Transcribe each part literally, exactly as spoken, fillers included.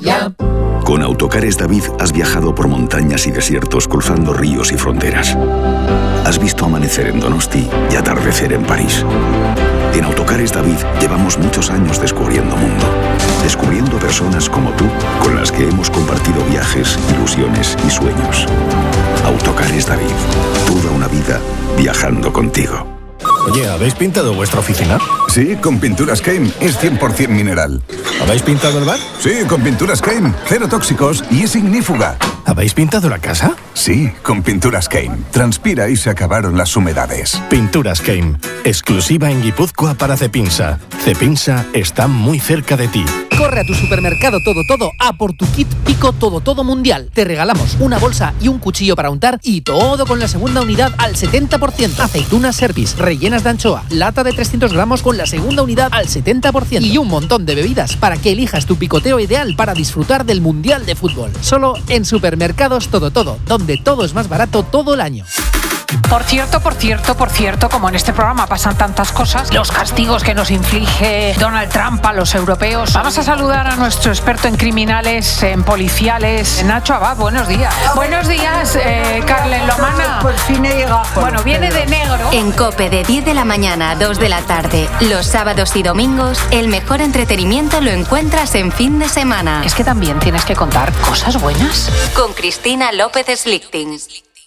ya. Con Autocares David has viajado por montañas y desiertos, cruzando ríos y fronteras. Has visto amanecer en Donosti y atardecer en París. En Autocares David llevamos muchos años descubriendo mundo. Descubriendo personas como tú, con las que hemos compartido viajes, ilusiones y sueños. Autocares David. Toda una vida viajando contigo. Oye, ¿habéis pintado vuestra oficina? Sí, con Pinturas Keim. Es cien por ciento mineral. ¿Habéis pintado el bar? Sí, con Pinturas Keim. Cero tóxicos y es ignífuga. ¿Habéis pintado la casa? Sí, con Pinturas Keim. Transpira y se acabaron las humedades. Pinturas Keim. Exclusiva en Guipúzcoa para Cepinsa. Cepinsa está muy cerca de ti. Corre a tu supermercado Todo Todo a por tu kit Pico Todo Todo Mundial. Te regalamos una bolsa y un cuchillo para untar y todo con la segunda unidad al setenta por ciento. Aceitunas Service rellenas de anchoa, lata de trescientos gramos con la segunda unidad al setenta por ciento. Y un montón de bebidas para que elijas tu picoteo ideal para disfrutar del Mundial de Fútbol. Solo en Supermercados Todo Todo, donde todo es más barato todo el año. Por cierto, por cierto, por cierto, como en este programa pasan tantas cosas, los castigos que nos inflige Donald Trump a los europeos. Vamos a saludar a nuestro experto en criminales, en policiales, Nacho Abad. Buenos días. Buenos días, eh, Carlen Lomana. Por fin he llegado. Bueno, viene de negro. En COPE de diez de la mañana a dos de la tarde, los sábados y domingos, el mejor entretenimiento lo encuentras en fin de semana. Es que también tienes que contar cosas buenas. Con Cristina López Slichting.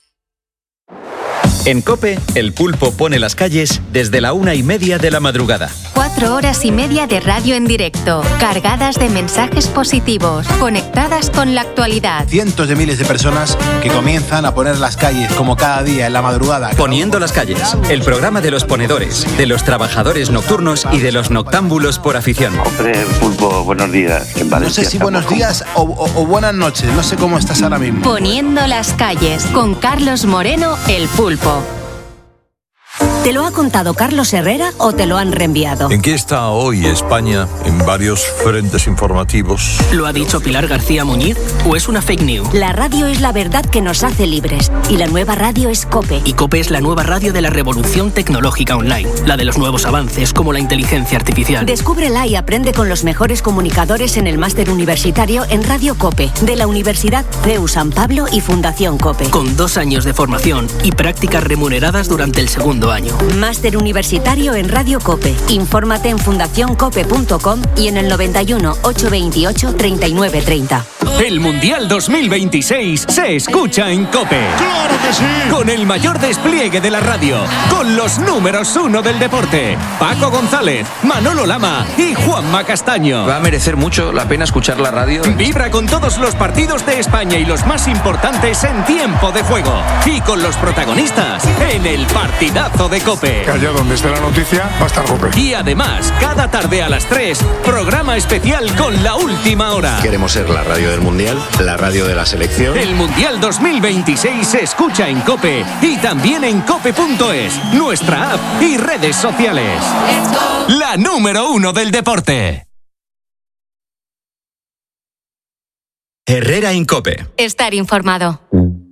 En COPE, el pulpo pone las calles desde la una y media de la madrugada. Cuatro horas y media de radio en directo, cargadas de mensajes positivos, conectadas con la actualidad. Cientos de miles de personas que comienzan a poner las calles como cada día en la madrugada. Poniendo las calles, el programa de los ponedores, de los trabajadores nocturnos y de los noctámbulos por afición. Hombre, pulpo, buenos días. En Valencia no sé si buenos días o, o, o buenas noches, no sé cómo estás ahora mismo. Poniendo las calles, con Carlos Moreno, el pulpo. ¿Te lo ha contado Carlos Herrera o te lo han reenviado? ¿En qué está hoy España en varios frentes informativos? ¿Lo ha dicho Pilar García Muñiz o es una fake news? La radio es la verdad que nos hace libres y la nueva radio es COPE. Y COPE es la nueva radio de la revolución tecnológica online, la de los nuevos avances como la inteligencia artificial. Descúbrela y aprende con los mejores comunicadores en el máster universitario en Radio COPE, de la Universidad C E U San Pablo y Fundación COPE. Con dos años de formación y prácticas remuneradas durante el segundo año. Máster universitario en Radio COPE. Infórmate en fundación cope punto com y en el noventa y uno, ochocientos veintiocho, treinta y nueve treinta. El Mundial dos mil veintiséis se escucha en COPE. ¡Claro que sí! Con el mayor despliegue de la radio, con los números uno del deporte, Paco González, Manolo Lama y Juanma Castaño. Va a merecer mucho la pena escuchar la radio. Vibra con todos los partidos de España y los más importantes en tiempo de juego. Y con los protagonistas en el partidazo de COPE. Que allá donde esté la noticia va a estar COPE. Y además, cada tarde a las tres, programa especial con la última hora. Queremos ser la radio del Mundial, la radio de la selección. El Mundial dos mil veintiséis se escucha en COPE y también en cope punto es, nuestra app y redes sociales. La número uno del deporte. Herrera en COPE. Estar informado.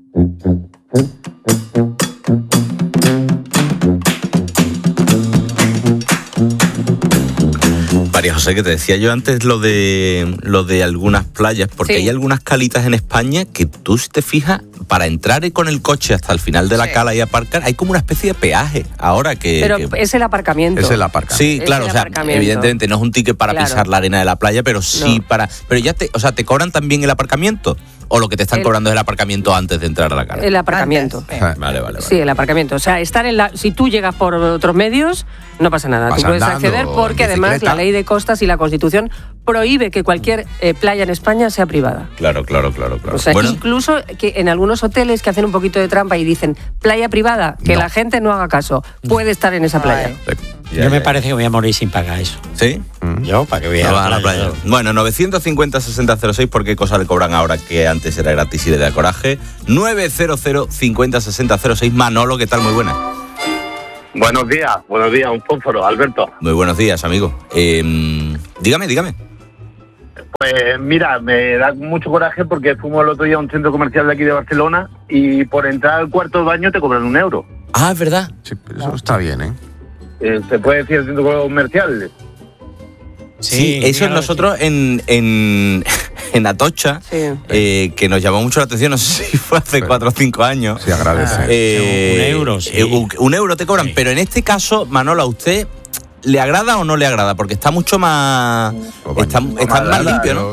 María José, que te decía yo antes lo de lo de algunas playas, porque sí. Hay algunas calitas en España que tú, si te fijas, para entrar con el coche hasta el final de la sí. cala y aparcar, hay como una especie de peaje ahora que... Pero que, es el aparcamiento. Es el aparcamiento. Sí, claro, o sea, evidentemente no es un ticket para claro. pisar la arena de la playa, pero sí no. para... Pero ya te, o sea, ¿te cobran también el aparcamiento? ¿O lo que te están el, cobrando es el aparcamiento antes de entrar a la cala? El aparcamiento. Ah, vale, vale, vale. Sí, el aparcamiento. O sea, estar en la... Si tú llegas por otros medios, no pasa nada. Vas tú puedes andando, acceder porque además la ley de costas y la Constitución prohíbe que cualquier eh, playa en España sea privada. Claro, claro, claro, claro. O sea, bueno. incluso que en algunos hoteles que hacen un poquito de trampa y dicen playa privada, que no. la gente no haga caso, puede estar en esa playa. Ay. Ya, Yo ya, me ya. parece que voy a morir sin pagar eso. ¿Sí? Yo, para que voy a, no, a la playa. playa. Bueno, novecientos cincuenta, sesenta cero seis, ¿por qué cosa le cobran ahora que antes era gratis y le da coraje? novecientos cincuenta, sesenta cero seis. Manolo, ¿qué tal? Muy buena. Buenos días, buenos días, un fósforo, Alberto. Muy buenos días, amigo. Eh, dígame, dígame. Pues mira, me da mucho coraje porque fuimos el otro día a un centro comercial de aquí de Barcelona y por entrar al cuarto de baño te cobran un euro. Ah, es verdad. Sí, pero eso está bien, ¿eh? eh ¿Se puede decir el centro comercial? Sí, sí eso nosotros en, en, en Atocha, sí. eh, que nos llamó mucho la atención, no sé si fue hace cuatro o cinco años. Sí, agradece. Eh, un euro, sí. Eh, un, un euro te cobran, sí. Pero en este caso, Manolo, ¿a usted le agrada o no le agrada? Porque está mucho más... Pues está está más, más limpio, ¿no?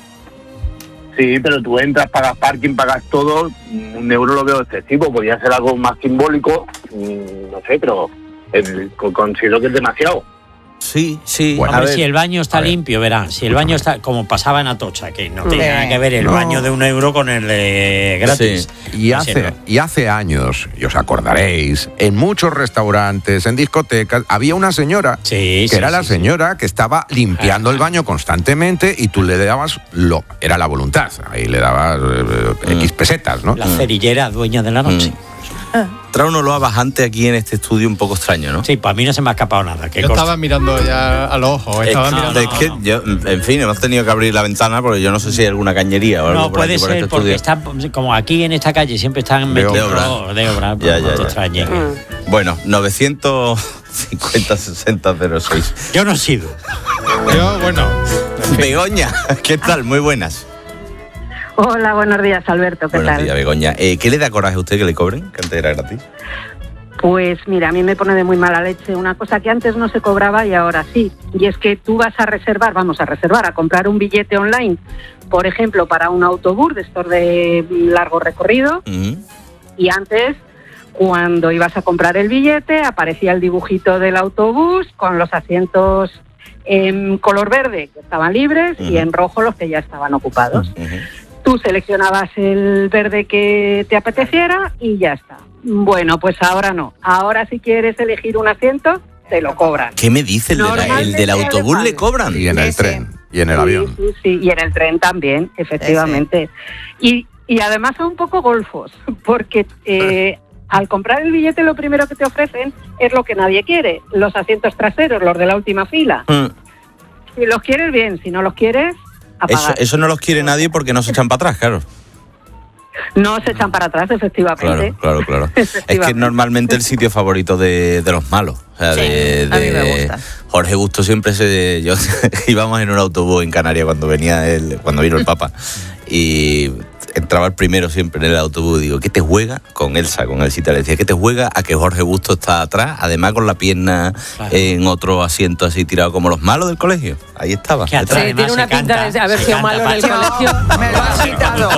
Sí, pero tú entras, pagas parking, pagas todo, un euro lo veo excesivo, podría ser algo más simbólico, no sé, pero el, considero que es demasiado. Sí, sí. Bueno, a ver, si el baño está limpio, verán, si el baño está, como pasaba en Atocha, que no tiene nada que ver el no. baño de un euro con el de gratis. Sí. Y, hace, y hace años, y os acordaréis, en muchos restaurantes, en discotecas, había una señora, sí, que sí, era sí, la sí. señora que estaba limpiando el baño constantemente y tú le dabas, lo era la voluntad, ahí le dabas eh, mm. X pesetas, ¿no? La cerillera dueña de la noche. Mm. Trae un olor a bajante aquí en este estudio un poco extraño, ¿no? Sí, para mí no se me ha escapado nada. Yo cosa? estaba mirando ya a los ojos. Estaba es, mirando es que yo, en fin, hemos tenido que abrir la ventana porque yo no sé si hay alguna cañería o algo no, por puede aquí, por ser este porque estudio. Está, como aquí en esta calle siempre están de metidos obra. de obra. Ya, ya, ya. Extraño. Mm. Bueno, novecientos cincuenta sesenta cero seis. Yo no he sido. Yo, bueno. Begoña, ¿qué tal? Muy buenas. Hola, buenos días, Alberto, ¿qué buenos tal? Buenos días, Begoña. Eh, ¿Qué le da coraje a usted que le cobren? Que antes era gratis. Pues mira, a mí me pone de muy mala leche una cosa que antes no se cobraba y ahora sí. Y es que tú vas a reservar, vamos a reservar, a comprar un billete online, por ejemplo, para un autobús de estos de largo recorrido. Uh-huh. Y antes, cuando ibas a comprar el billete, aparecía el dibujito del autobús con los asientos en color verde que estaban libres uh-huh. y en rojo los que ya estaban ocupados. Uh-huh. Tú seleccionabas el verde que te apeteciera y ya está. Bueno, pues ahora no. Ahora si quieres elegir un asiento, te lo cobran. ¿Qué me dice? ¿El, de la, el del autobús le cobran? Y en el sí, tren, y en el sí, avión. Sí, sí, y en el tren también, efectivamente. Y, y además son un poco golfos, porque eh, al comprar el billete lo primero que te ofrecen es lo que nadie quiere, los asientos traseros, los de la última fila. Mm. Si los quieres, bien, si no los quieres... Eso, eso no los quiere nadie porque no se echan para atrás, claro. No se echan para atrás, efectivamente. Claro, claro, claro. Es que normalmente el sitio favorito de, de los malos. O sea, sí, de, de, a mí me gusta. Jorge Busto siempre se... Yo, íbamos en un autobús en Canarias cuando venía el, cuando vino el Papa y entraba el primero siempre en el autobús. Digo, ¿qué te juega? Con Elsa, con el sitio. Le decía, ¿qué te juega? A que Jorge Busto está atrás, además con la pierna claro. en otro asiento así tirado como los malos del colegio. Ahí estaba. Sí, tiene una pinta de haber sido malo en el colegio. Me lo has quitado.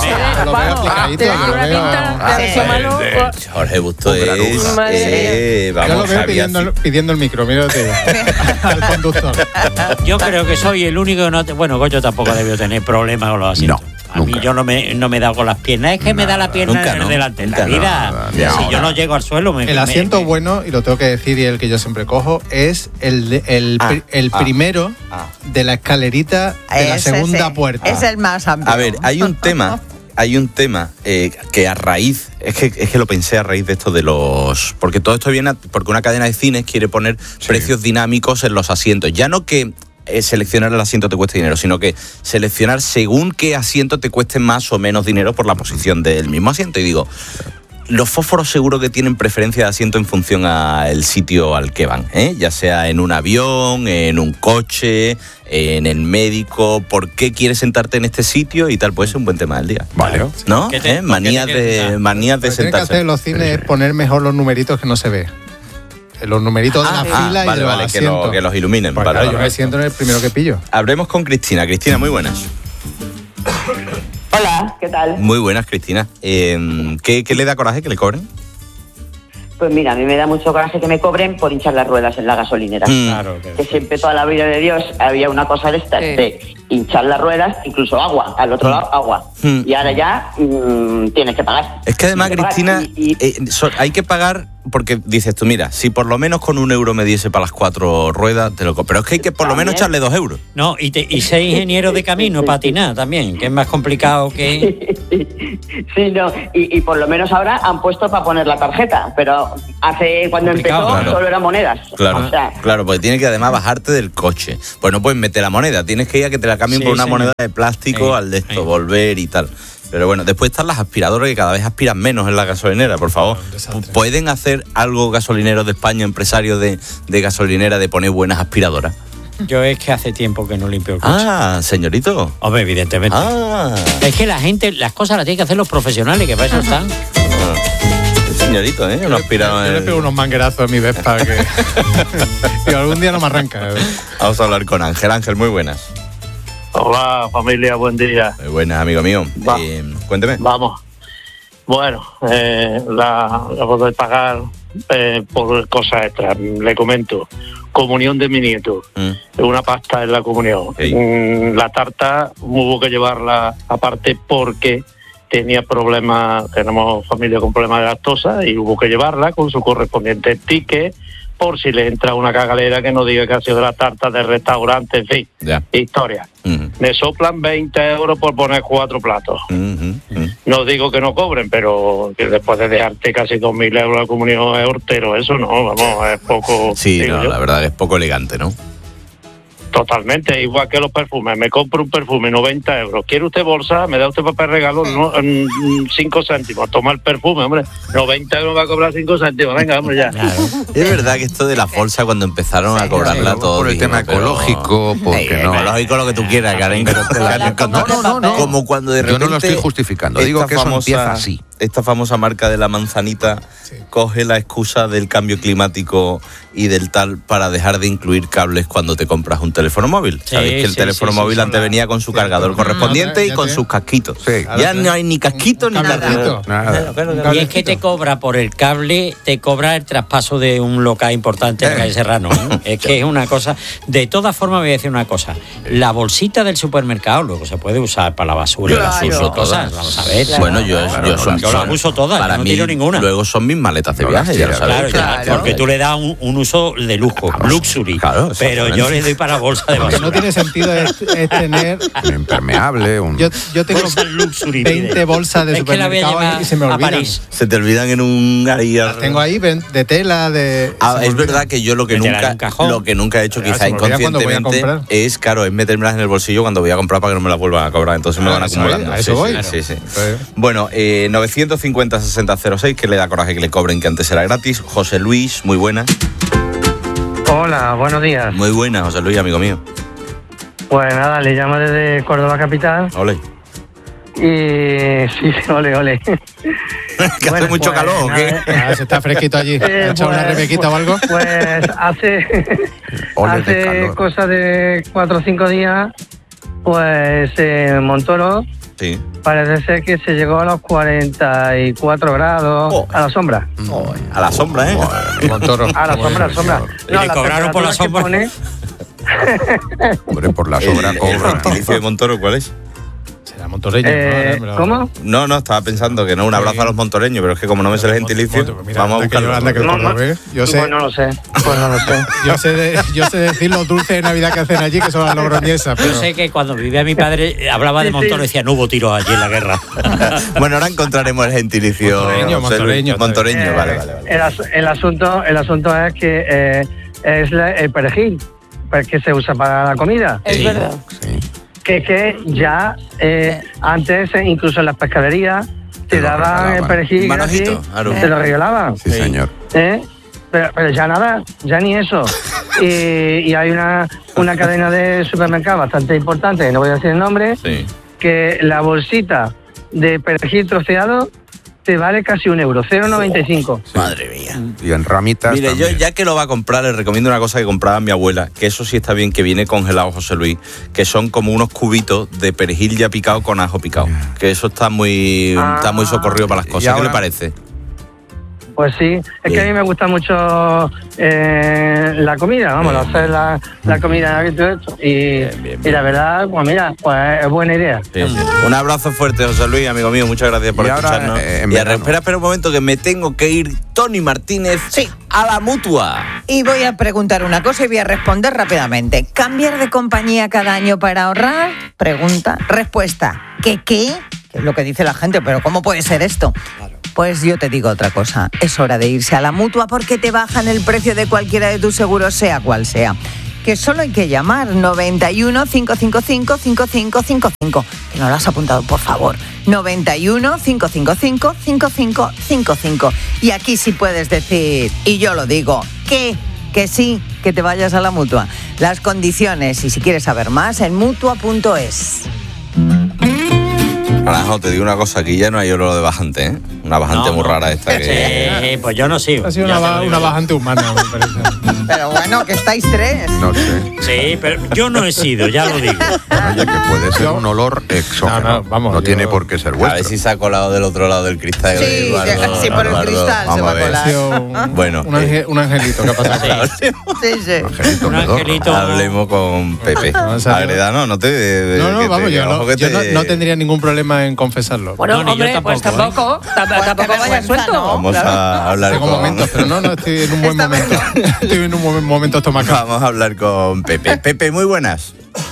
Tiene una pinta de haber sido malo. Jorge Busto es... Eh, vamos, yo lo veo pidiendo el, pidiendo el micro, mírate. Al conductor. Yo creo que soy el único que no... Te, bueno, Goyo tampoco debió tener problemas con los asientos. No. A Nunca. mí yo no me, no me he dado con las piernas, es que nada, me da la pierna nunca, no, delante de la no, vida. No, si no, yo no. no llego al suelo, me. El asiento me, bueno, y lo tengo que decir, y el que yo siempre cojo, es el, de, el, ah, el ah, primero ah. de la escalerita de es la segunda ese, puerta. Es el más amplio. A ver, hay un tema. Hay un tema eh, que a raíz, es que, es que lo pensé a raíz de esto de los... Porque todo esto viene a, porque una cadena de cines quiere poner sí. precios dinámicos en los asientos. Ya no que eh, seleccionar el asiento te cueste dinero, sino que seleccionar según qué asiento te cueste más o menos dinero por la posición del mismo asiento. Y digo, los fósforos seguro que tienen preferencia de asiento en función al sitio al que van, ¿eh? Ya sea en un avión, en un coche, en el médico. ¿Por qué quieres sentarte en este sitio? Y tal, puede ser un buen tema del día. Vale. ¿No? Te, ¿Eh? Manías de, manías de sentarse. Lo que tienen que hacer en los cines es poner mejor los numeritos que no se ve. Los numeritos ah, de la ah, fila vale, y de los vale, asientos. Que, lo, que los iluminen. Pues vale, claro, vale, yo me siento en el primero que pillo. Hablemos con Cristina. Cristina, muy buenas. Hola, ¿qué tal? Muy buenas, Cristina. Eh, ¿qué, ¿Qué le da coraje que le cobren? Pues mira, a mí me da mucho coraje que me cobren por hinchar las ruedas en la gasolinera. Mm. Claro, que, que siempre toda la vida de Dios había una cosa de estas, sí. de hinchar las ruedas, incluso agua, al otro mm. lado agua. Mm. Y ahora ya mmm, tienes que pagar. Es que además, Cristina, y, y... Eh, so, hay que pagar porque dices tú, mira, si por lo menos con un euro me diese para las cuatro ruedas, te lo compro. Pero es que hay que por lo menos echarle dos euros. No, y, te, y ser ingeniero de camino, patinar también, que es más complicado que... Sí, no, y, y por lo menos ahora han puesto para poner la tarjeta, pero hace cuando complicado, empezó claro. solo eran monedas. Claro, o sea, claro, porque tienes que además bajarte del coche. Pues no puedes meter la moneda, tienes que ir a que te la cambien sí, por una señor. moneda de plástico sí, al de esto, sí. volver y tal. Pero bueno, después están las aspiradoras que cada vez aspiran menos en la gasolinera, por favor. No, ¿pueden hacer algo gasolineros de España, empresarios de, de gasolinera, de poner buenas aspiradoras? Yo es que hace tiempo que no limpio el coche. Ah, señorito. Hombre, evidentemente. Ah. Es que la gente, las cosas las tienen que hacer los profesionales, que para eso están. Señorito, ¿eh? No aspirado Yo le pego unos manguerazos a mi Vespa que y algún día no me arranca. Vamos a hablar con Ángel. Ángel, muy buenas. Hola, familia, buen día. Muy buenas, amigo mío. Eh, cuénteme. Vamos. Bueno, eh, la, la poder pagar eh, por cosas extras. Le comento. Comunión de mi nieto. Mm. Una pasta en la comunión. Hey. Mm, la tarta hubo que llevarla aparte porque tenía problemas, tenemos familia con problemas de lactosa y hubo que llevarla con su correspondiente ticket por si le entra una cagalera que no diga que ha sido de la tarta del restaurante, en fin, yeah. historia. Uh-huh. Me soplan veinte euros por poner cuatro platos. Uh-huh. Uh-huh. No digo que no cobren, pero que después de dejarte casi dos mil euros la comunión es hortero, eso no, vamos, es poco... Sí, digo no, yo. la verdad es poco elegante, ¿no? Totalmente, igual que los perfumes. Me compro un perfume, noventa euros. ¿Quiere usted bolsa? Me da usted papel regalo, no, cinco céntimos. Toma el perfume, hombre. noventa euros va a cobrar cinco céntimos. Venga, hombre, ya. Claro. Es verdad que esto de la bolsa, cuando empezaron a cobrarla sí, todo... por el tema pero... ecológico, porque eh, no... Ecológico lo que tú quieras, Karen. No, no, no, no. Como cuando de repente... Yo no lo estoy justificando, digo que eso empieza así. Esta famosa marca de la manzanita sí. coge la excusa del cambio climático y del tal para dejar de incluir cables cuando te compras un teléfono móvil. Sí, Sabéis que el sí, teléfono sí, móvil sí, antes la... venía con su sí, cargador no, correspondiente no, y con te... sus casquitos. Sí, ya no hay ni casquito ni nada. nada. Claro, claro, y es que te cobra por el cable, te cobra el traspaso de un local importante en la calle Serrano. ¿eh? Es que es una cosa... De todas formas, voy a decir una cosa. La bolsita del supermercado luego se puede usar para la basura. Yo las uso cosas. todas. Vamos a ver. Claro. Bueno, yo, claro, yo, no, son, yo las uso todas. Para no mí, tiro ninguna. Luego son mis maletas de no, viaje, ya lo Claro, sabes. claro, claro, porque tú le das un, un uso de lujo, claro, luxury. Claro, pero yo le doy para bolsa de basura. Lo que no tiene sentido es, es tener... Un impermeable, un... Yo, yo tengo luxury, veinte mire. bolsas de es supermercado y se me olvidan. Se te olvidan en un... Ahí, Las tengo ahí de tela, de... Ah, es verdad que yo lo que nunca lo que nunca he hecho, Pero quizá inconscientemente, es, claro, es metérmelas en el bolsillo cuando voy a comprar para que no me las vuelvan a cobrar. Entonces me ah, van acumulando. A eso sí, voy. Sí, sí, sí. Pues... Bueno, eh, novecientos cincuenta sesenta cero seis, que le da coraje que le cobren, que antes era gratis. José Luis, muy buena. Hola, buenos días. Muy buena, José Luis, amigo mío. Pues nada, le llamo desde Córdoba Capital. Ole. Y sí, ole, ole. ¿Que bueno, hace mucho pues, calor o qué? Ah, se está fresquito allí. ¿Ha Eh, echado pues, una rebequita o algo? Pues hace, hace cosa de cuatro o cinco días, pues en Montoro, sí. parece ser que se llegó a los cuarenta y cuatro grados oh. a la sombra. Oh, a la sombra, ¿eh? Oh, Montoro. A la sombra, a la sombra. No, ¿y le cobraron por la sombra? Pone... Hombre, por la sombra el, cobra. ¿El gentilicio de Montoro cuál es? Será montoreño. Eh, ¿no? ¿Cómo? No, no, estaba pensando que no, un abrazo a los montoreños, pero es que como no me sé el gentilicio, Mira, vamos a buscarlo. Anda que no, no, yo sé, pues no lo sé, pues no lo sé. yo sé, de, yo sé decir los dulces de Navidad que hacen allí, que son las logroñesas. Pero... Yo sé que cuando vivía mi padre hablaba de Sí, Montoro y sí. decía, no hubo tiros allí en la guerra. Bueno, ahora encontraremos el gentilicio. Montoreño, montoreño. Montoreño, Eh, vale, vale, vale. El, as- el asunto, el asunto es que eh, es la- el perejil, pues, que se usa para la comida. Es Sí. verdad. Sí. Que que ya eh, antes, eh, incluso en las pescaderías, te Te lo daban el regalaban. perejil Manojito, gratis, claro. te lo regalaban. Sí, señor. ¿eh? Pero, pero ya nada, ya ni eso. Y, y hay una, una cadena de supermercados bastante importante, no voy a decir el nombre, Sí. que la bolsita de perejil troceado te vale casi un euro, cero coma noventa y cinco. Madre mía. Y en ramitas Mire, yo también. ya que lo va a comprar, le recomiendo una cosa que compraba mi abuela, que eso sí está bien, que viene congelado, José Luis, que son como unos cubitos de perejil ya picado con ajo picado. Que eso está muy, Ah. está muy socorrido para las Y cosas. ¿Qué ahora- le parece? Pues sí, es que a mí me gusta mucho eh, la comida, vamos, Bien, hacer la, la comida y todo esto. Y, Bien, bien, y bien. la verdad, pues mira, pues es buena idea. Sí, sí. Un abrazo fuerte, José Luis, amigo mío, muchas gracias por Y ahora, escucharnos. eh, en y ahora, verano. espera, espera un momento que me tengo que ir, Tony Martínez, Sí. a la Mutua. Y voy a preguntar una cosa y voy a responder rápidamente. ¿Cambiar de compañía cada año para ahorrar? Pregunta. Respuesta. ¿Qué qué? Que es lo que dice la gente, pero ¿cómo puede ser esto? Pues yo te digo otra cosa. Es hora de irse a la Mutua porque te bajan el precio de cualquiera de tus seguros, sea cual sea. Que solo hay que llamar noventa y uno, cinco cinco cinco, cinco cinco cinco cinco. Que no lo has apuntado, por favor. noventa y uno, cinco cinco cinco, cinco cinco cinco cinco. Y aquí sí puedes decir, y yo lo digo, que, que sí, que que te vayas a la Mutua. Las condiciones, y si quieres saber más, en mutua punto es. Naranjo, te digo una cosa, aquí ya no hay oro de bajante, ¿eh? Una bajante No, muy no. rara esta que... Sí, pues yo no sigo. Ha sido Ya una, te lo ba- digo una yo. bajante humana, me parece. Pero bueno, que estáis tres. No sé. Sí, pero yo no he sido, ya lo digo. Oye, que puede ser un olor exógeno. No, no, vamos, No yo- tiene por qué ser A vuestro. ver si se ha colado del otro lado del cristal. Sí, Eduardo, sí, por el Eduardo. cristal se Vamos va a ver. colar. Ha sido un, Bueno, un, ángel- un angelito que ha pasado. Sí. Sí, sí. Angelito Un Pedorro. angelito. Hablemos con Pepe. No, salió. Agreda, no, no te... de- No, que no, te- vamos, que yo, ojo no, que yo no, te- no tendría ningún problema en confesarlo. Bueno, No, ni yo hombre, pues tampoco, tampoco, tam- Pues tampoco qué vaya vergüenza, suelto. ¿no? Vamos Claro. a hablar Tengo con... momentos, pero no, no, estoy en un buen Está momento. Estoy en un buen momento estomacal. Vamos a hablar con Pepe. Pepe, muy buenas.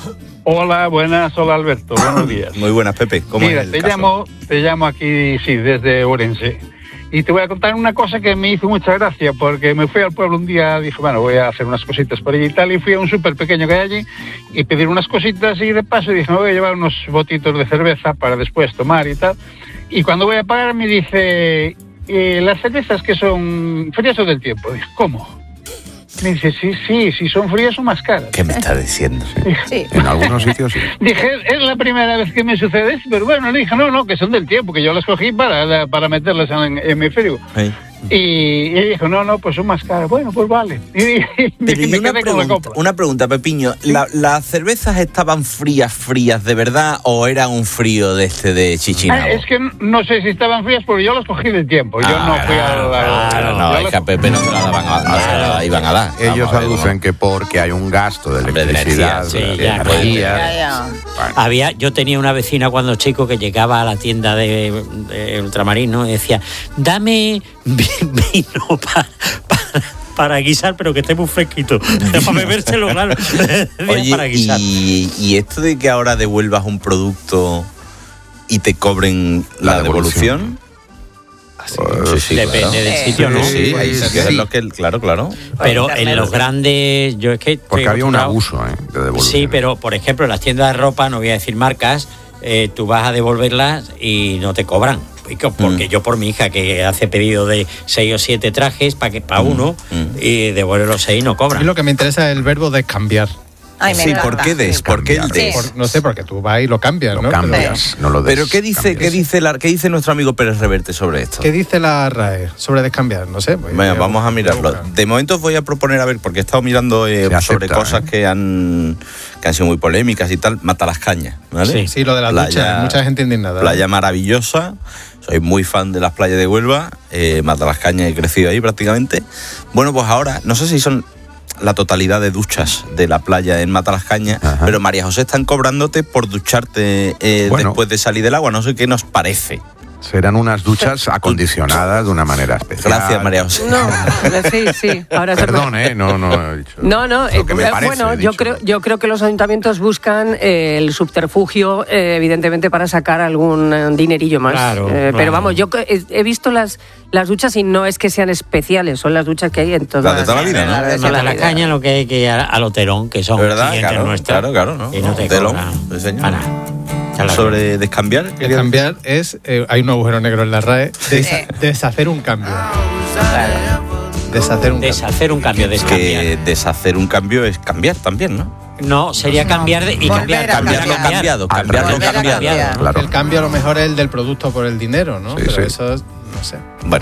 Hola, buenas, hola Alberto, buenos días. Muy buenas, Pepe. ¿Cómo Mira, es el te caso? llamo, te llamo aquí, sí, desde Orense. Y te voy a contar una cosa que me hizo mucha gracia, porque me fui al pueblo un día, dije, bueno, voy a hacer unas cositas por allí y tal, y fui a un súper pequeño que hay allí y pedir unas cositas y de paso dije, me voy a llevar unos botitos de cerveza para después tomar y tal. Y cuando voy a pagar me dice, eh, las cervezas que son frías o del tiempo. Dije, ¿cómo? Me dice, sí, sí, si son frías son más caras. ¿Qué me estás diciendo? Sí. En algunos sitios sí. Dije, es la primera vez que me sucede esto, pero bueno, le dije, no, no, que son del tiempo, que yo las cogí para, para meterlas en, en mi frigo. Sí. Y, y ella dijo, no, no, pues son más caras. Bueno, pues vale. Y, y Pero me y una quedé con la pregunta, compra. una pregunta, Pepiño. ¿La- ¿Las cervezas estaban frías, frías de verdad o era un frío de este de Chichinabo? Ah, es que no sé si estaban frías, porque yo las cogí del tiempo. Yo Ah, no fui a la... Claro, no, yo es las- que a Pepe no se la daban a, no se la iban a dar. Ellos Vamos a ver, aducen que porque hay un gasto de Hombre, de electricidad, energía, de sí, ya, energía. Ya, ya. Había, yo tenía una vecina cuando chico que llegaba a la tienda de, de Ultramarino y decía, dame vi- vino pa- pa- para guisar, pero que esté muy fresquito. Para bebérselo, claro. Oye, para guisar. y, y esto de que ahora devuelvas un producto y te cobren la, La devolución. devolución. Sí, sí, Depende claro. del sitio, ¿no? Sí, hay Sí, sitios sí. en los que, claro, claro. Pero Internet, en los sí. grandes, yo es que... Porque estoy había un acostumbrado- abuso ¿eh? de devolución. Sí, pero por ejemplo, en las tiendas de ropa, no voy a decir marcas, eh, tú vas a devolverlas y no te cobran. Porque porque Mm. yo por mi hija que hace pedido de seis o siete trajes para que para uno Mm. y devuelve los seis y no A cobran. mí lo que me interesa es el verbo descambiar. Ay, me Sí, encanta. ¿por qué des? ¿Por qué el des? Sí. No sé, porque tú vas y lo cambias, Lo ¿no? cambias, no lo des. Pero ¿qué dice, qué dice la, qué dice nuestro amigo Pérez Reverte sobre esto? ¿Qué dice la R A E sobre descambiar? No sé. pues, Venga, yo- vamos a mirarlo. yo- De momento os voy a proponer, a ver, porque he estado mirando eh, Se acepta, sobre cosas ¿eh? que han que han sido muy polémicas y tal. Mata las cañas, ¿vale? Sí. Sí, lo de las Playa- duchas, mucha gente indignada. Playa maravillosa. Soy muy fan de las playas de Huelva. Eh, Mata las cañas, he crecido ahí prácticamente. Bueno, pues ahora, no sé si son la totalidad de duchas de la playa en Mata las Cañas, Ajá. pero María José están cobrándote por ducharte eh, Bueno. después de salir del agua. No sé qué nos parece. Serán unas duchas acondicionadas de una manera especial. Gracias, María José. No, sí, sí. Ahora se Perdón, ¿eh? No, no he dicho. No, no, Lo que me eh, parece, bueno, he yo dicho. creo, yo creo que los ayuntamientos buscan eh, el subterfugio, eh, evidentemente, para sacar algún eh, dinerillo más. Claro, Eh, claro. Pero vamos, yo he, he visto las, las duchas y no es que sean especiales, son las duchas que hay en todas Las de toda la vida, ¿no? las de toda Mata la la vida. caña lo que hay que ir a- al hotelón, que son ¿Verdad? clientes Claro, nuestros. claro, claro, ¿no? Y no te Hotelón, cobran sí, señor. para nada. Ya la- Sobre descambiar. ¿qué Descambiar es, eh, hay un agujero negro en la R A E, desa- deshacer un cambio. Deshacer un Deshacer un cambio, descambiar. Que deshacer un cambio es cambiar también, ¿no? No, sería cambiar de, y Volver cambiar, a Cambiar lo cambiar. cambiado, Al cambiar lo revés. cambiado. cambiar. Claro. El cambio a lo mejor es el del producto por el dinero, ¿no? Sí, Pero sí. eso, no sé. Bueno,